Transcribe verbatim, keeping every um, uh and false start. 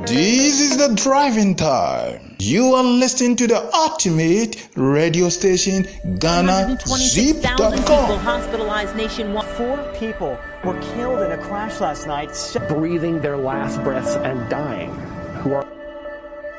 This is the driving time. You are listening to the ultimate radio station, Ghana Zip dot com. People hospitalized nationwide. Four people were killed in a crash last night, breathing their last breaths and dying. Who are